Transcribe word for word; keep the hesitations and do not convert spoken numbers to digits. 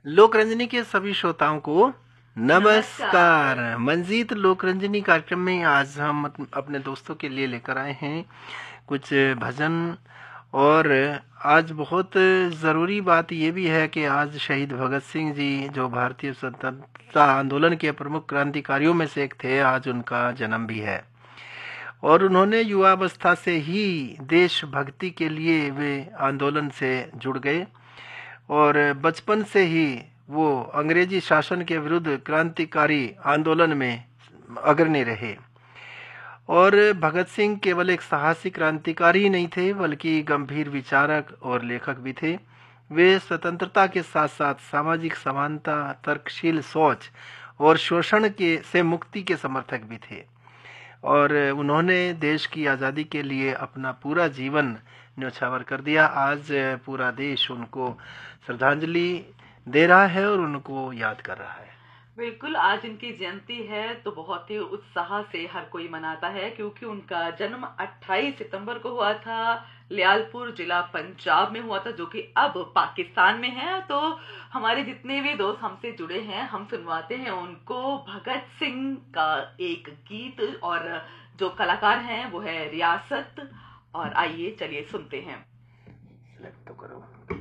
लोकरंजनी के सभी श्रोताओं को नमस्कार। नमस्कार। मंजीत लोकरंजनी कार्यक्रम में आज हम अप- अपने दोस्तों के लिए लेकर आए हैं कुछ भजन। और आज बहुत ज़रूरी बात ये भी है कि आज शहीद भगत सिंह जी, जो भारतीय स्वतंत्रता आंदोलन के प्रमुख क्रांतिकारियों में से एक थे, आज उनका जन्म भी है। और उन्होंने युवावस्था से ही देशभक्ति के लिए वे आंदोलन से जुड़ गए और बचपन से ही वो अंग्रेजी शासन के विरुद्ध क्रांतिकारी आंदोलन में अग्रणी रहे। और भगत सिंह केवल एक साहसी क्रांतिकारी ही नहीं थे, बल्कि गंभीर विचारक और लेखक भी थे। वे स्वतंत्रता के साथ साथ सामाजिक समानता, तर्कशील सोच और शोषण के से मुक्ति के समर्थक भी थे। और उन्होंने देश की आज़ादी के लिए अपना पूरा जीवन न्यौछावर कर दिया। आज पूरा देश उनको श्रद्धांजलि दे रहा है और उनको याद कर रहा है। बिल्कुल, आज इनकी जयंती है तो बहुत ही उत्साह से हर कोई मनाता है, क्योंकि उनका जन्म अट्ठाईस सितंबर को हुआ था। लियालपुर जिला पंजाब में हुआ था, जो कि अब पाकिस्तान में है। तो हमारे जितने भी दोस्त हमसे जुड़े हैं, हम सुनवाते हैं उनको भगत सिंह का एक गीत, और जो कलाकार हैं वो है रियासत। और आइए चलिए सुनते हैं। सेलेक्ट तो करो।